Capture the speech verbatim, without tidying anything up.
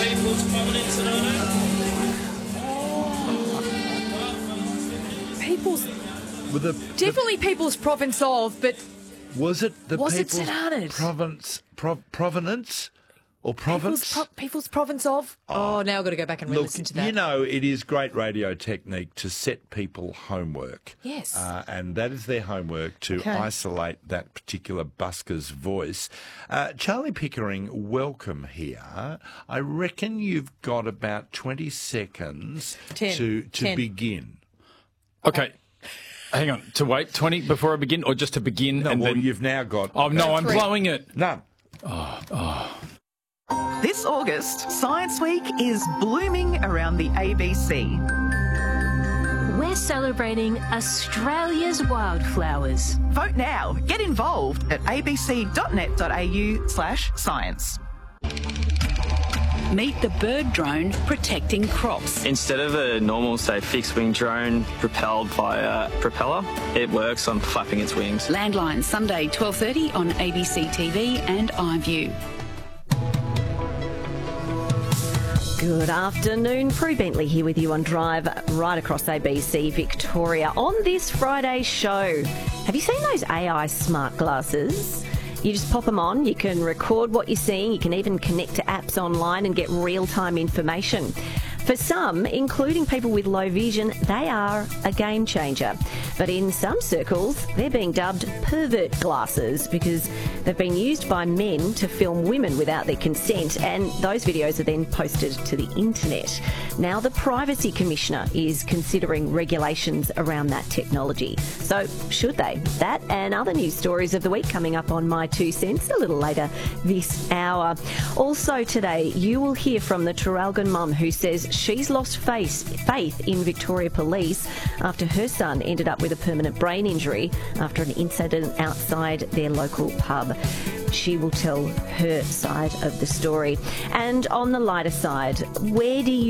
People's Providence and People's... With the, Definitely People's Province of, but... was it the Was it People's St Arnaud? Province, Prov- Provenance or Province? People's, Pro- People's Province of? Oh, oh, now I've got to go back and Look, re-listen to that. you know, it is great radio technique to set people homework. Yes. Uh, and that is their homework, to Okay. isolate that particular busker's voice. Uh, Charlie Pickering, welcome here. I reckon you've got about twenty seconds Ten. to, to Ten. begin. Okay. Hang on. To wait twenty before I begin, or just to begin No, and well, then... you've now got... Oh, no, I'm Three. blowing it. None. This August, Science Week is blooming around the A B C. We're celebrating Australia's wildflowers. Vote now. Get involved at abc.net.au slash science. Meet the bird drone protecting crops. Instead of a normal, say, fixed-wing drone propelled by a propeller, it works on flapping its wings. Landline, Sunday, twelve thirty on A B C T V and iView. Good afternoon. Prue Bentley here with you on Drive right across A B C Victoria. On this Friday show, have you seen those A I smart glasses? You just pop them on, you can record what you're seeing, you can even connect to apps online and get real-time information. For some, including people with low vision, they are a game changer. But in some circles, they're being dubbed pervert glasses because they've been used by men to film women without their consent, and those videos are then posted to the internet. Now, the Privacy Commissioner is considering regulations around that technology. So, should they? That and other news stories of the week coming up on My Two Cents a little later this hour. Also today, you will hear from the Traralgon mum who says she's lost faith, faith in Victoria Police after her son ended up with a permanent brain injury after an incident outside their local pub. She will tell her side of the story. And on the lighter side, where do you